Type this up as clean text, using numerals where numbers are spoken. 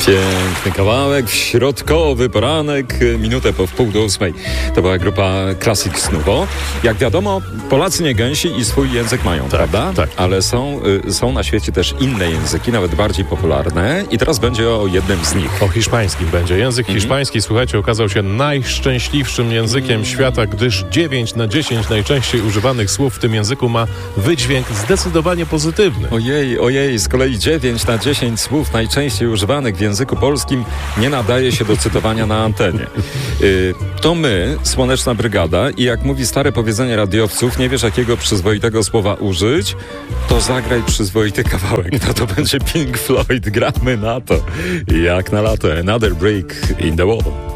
Piękny kawałek, środkowy poranek, minutę po 7:30. To była grupa Classic Snubo. Jak wiadomo, Polacy nie gęsi i swój język mają, prawda? Tak. Ale są na świecie też inne języki, nawet bardziej popularne. I teraz będzie o jednym z nich. O hiszpańskim będzie. Język hiszpański, słuchajcie, okazał się najszczęśliwszym językiem świata, gdyż 9 na 10 najczęściej używanych słów w tym języku ma wydźwięk zdecydowanie pozytywny. Ojej, z kolei 9 na 10 słów najczęściej używanych w języku polskim nie nadaje się do cytowania na antenie. To my, Słoneczna Brygada, i jak mówi stare powiedzenie radiowców, nie wiesz jakiego przyzwoitego słowa użyć, to zagraj przyzwoity kawałek. No to będzie Pink Floyd, gramy na to. Jak na lato, Another Break in the Wall.